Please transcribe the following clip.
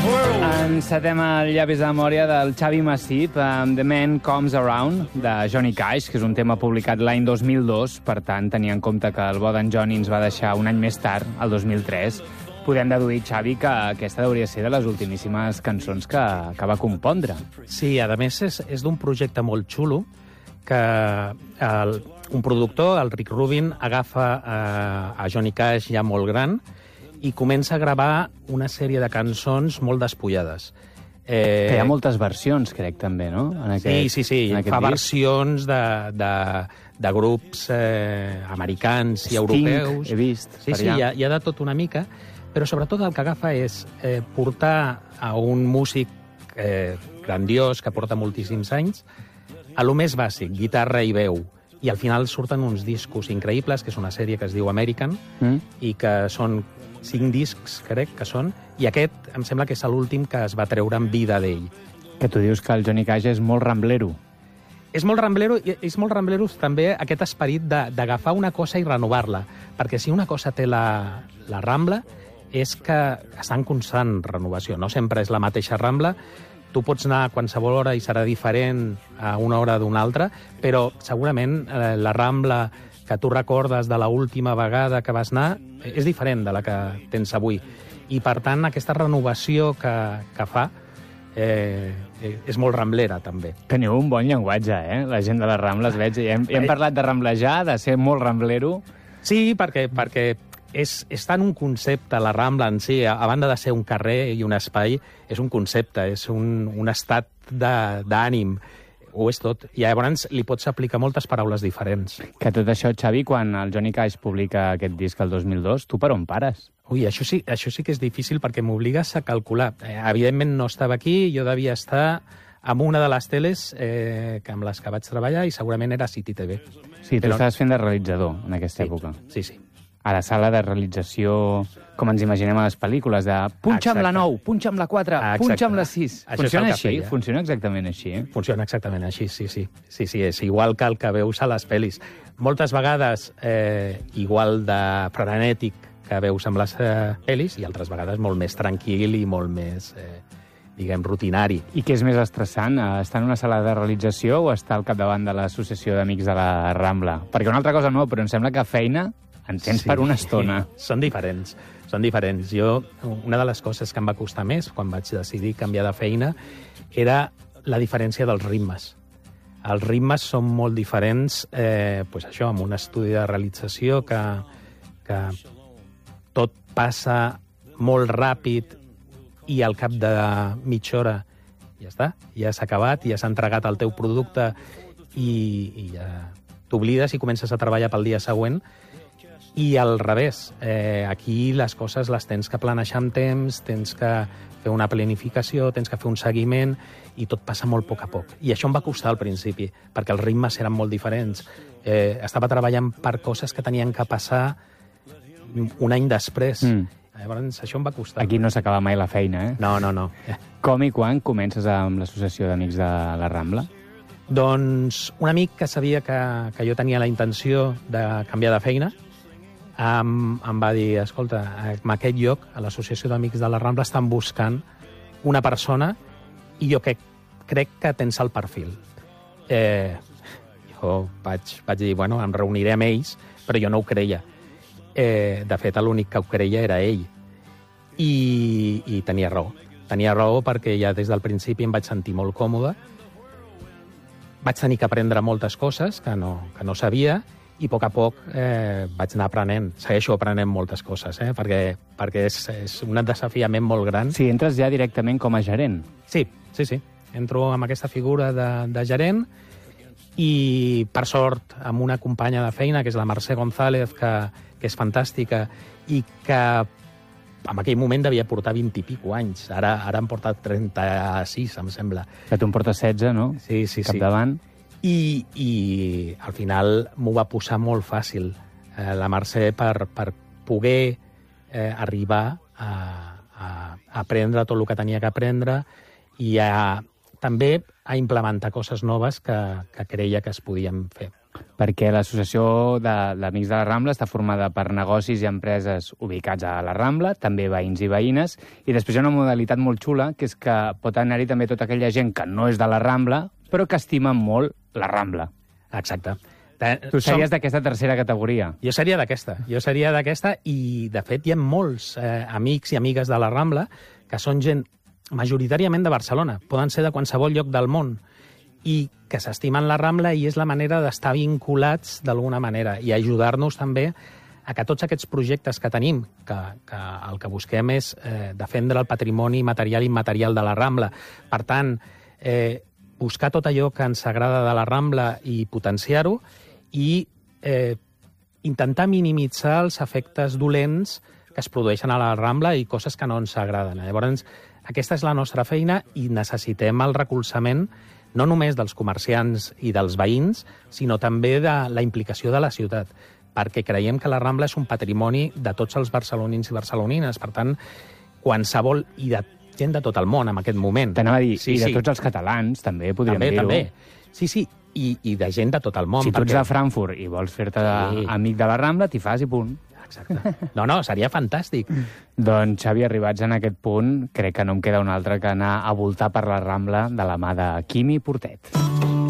Encetem el llavis de memòria del Xavi Massip amb The Man Comes Around, de Johnny Cash, que és un tema publicat l'any 2002, per tant, tenia en compte que el bo d'en Johnny ens va deixar un any més tard, el 2003. Podem deduir, Xavi, que aquesta hauria de ser de les ultimíssimes cançons que va compondre. Sí, a més és d'un projecte molt xulo que un productor, el Rick Rubin, agafa a Johnny Cash ja molt gran i comença a gravar una sèrie de cançons molt despullades. Que hi ha moltes versions, crec, també, no? Sí. Fa versions de grups americans i europeus. Sting, he vist. Sí, hi ha de tot una mica, però sobretot el que agafa és portar a un músic grandiós, que porta moltíssims anys, a lo més bàsic, guitarra i veu. I al final surten uns discos increïbles, que és una sèrie que es diu American, i que són 5 discs, crec que són, i aquest em sembla que és l'últim que es va treure en vida d'ell. Que tu dius que el Johnny Cash és molt ramblero. És molt ramblero també aquest esperit d'agafar una cosa i renovar-la, perquè si una cosa té la rambla és que està en constant renovació, no sempre és la mateixa rambla. Tu pots anar a qualsevol hora i serà diferent a una hora d'una altra, però segurament la rambla que tu recordes de l'última vegada que vas anar és diferent de la que tens avui. I, per tant, aquesta renovació que fa és molt ramblera, també. Teniu un bon llenguatge, la gent de les Rambles, veig. Hem parlat de ramblejar, de ser molt ramblero. Sí, perquè és tant un concepte, la Rambla en si, a banda de ser un carrer i un espai, és un concepte, és un estat d'ànim. Ho és tot. I llavors li pots aplicar moltes paraules diferents. Que tot això, Xavi, quan el Johnny Cash publica aquest disc el 2002, tu per on pares? Ui, això sí que és difícil perquè m'obligues a calcular. Evidentment no estava aquí, jo devia estar amb una de les teles amb les que vaig treballar i segurament era City TV. Sí, tu estaves fent de realitzador en aquesta època. Sí. A la sala de realització, com ens imaginem a les pel·lícules, de punxa amb la 9, punxa amb la 4, punxa amb la 6. Funciona així? Funciona exactament així, Funciona exactament així, sí. Sí, és igual que el que veus a les pel·lis. Moltes vegades igual de frenètic que veus amb les pel·lis i altres vegades molt més tranquil i molt més, diguem, rutinari. I què és més estressant, estar en una sala de realització o estar al capdavant de l'Associació d'Amics de la Rambla? Perquè una altra cosa no, però em sembla que feina en tens per una estona. Són diferents. Jo, una de les coses que em va costar més quan vaig decidir canviar de feina era la diferència dels ritmes. Els ritmes són molt diferents, això, amb un estudi de realització que tot passa molt ràpid i al cap de mitja hora ja està, ja s'ha acabat, ja s'ha entregat el teu producte i ja t'oblides i comences a treballar pel dia següent. I al revés, aquí les coses les tens que planejar amb temps, tens que fer una planificació, tens que fer un seguiment, i tot passa molt a poc a poc. I això em va costar al principi, perquè els ritmes eren molt diferents. Estava treballant per coses que tenien que passar un any després. Llavors, això em va costar. Aquí no s'acaba mai la feina, No. Com i quan comences amb l'Associació d'Amics de la Rambla? Doncs un amic que sabia que jo tenia la intenció de canviar de feina, em va dir, escolta, en aquest lloc, a l'Associació d'Amics de la Rambla, estan buscant una persona i jo crec que tens el perfil. Jo vaig dir, bueno, em reuniré amb ells, però jo no ho creia. De fet, l'únic que ho creia era ell. I tenia raó. Tenia raó perquè ja des del principi em vaig sentir molt còmode. Vaig tenir que aprendre moltes coses que no sabia, i a poc vaig anar aprenent. Segueixo aprenent moltes coses, perquè és un desafiament molt gran. Sí, entres ja directament com a gerent. Sí. Entro amb aquesta figura de gerent i, per sort, amb una companya de feina, que és la Mercè González, que és fantàstica i que en aquell moment devia portar 20 i pico anys. Ara em porta 36, em sembla. Que tu em portes 16, no? Sí. Capdavant. I al final m'ho va posar molt fàcil la Mercè per poder arribar a aprendre tot el que tenia que aprendre i també a implementar coses noves que creia que es podien fer. Perquè l'Associació d'Amics de la Rambla està formada per negocis i empreses ubicats a la Rambla, també veïns i veïnes, i després hi ha una modalitat molt xula, que és que pot anar-hi també tota aquella gent que no és de la Rambla, però que estima molt la Rambla. Exacte. Tu series d'aquesta tercera categoria. Jo seria d'aquesta i, de fet, hi ha molts amics i amigues de la Rambla que són gent majoritàriament de Barcelona, poden ser de qualsevol lloc del món, i que s'estimen la Rambla i és la manera d'estar vinculats d'alguna manera i ajudar-nos també a que tots aquests projectes que tenim, que el que busquem és defendre el patrimoni material i immaterial de la Rambla. Per tant, buscar tot allò que ens agrada de la Rambla i potenciar-ho i intentar minimitzar els efectes dolents que es produeixen a la Rambla i coses que no ens agraden. Llavors, aquesta és la nostra feina i necessitem el recolzament no només dels comerciants i dels veïns, sinó també de la implicació de la ciutat, perquè creiem que la Rambla és un patrimoni de tots els barcelonins i barcelonines. Per tant, qualsevol, i de gent de tot el món en aquest moment. T'anava a dir, i de tots els catalans, també podríem dir-ho. També. Sí, i de gent de tot el món. Si tu ets de Frankfurt i vols fer-te amic de la Rambla, t'hi fas i punt. Exacte. No, seria fantàstic. Doncs, Xavi, arribats en aquest punt, crec que no em queda un altre que anar a voltar per la Rambla de la mà de Quimi Portet.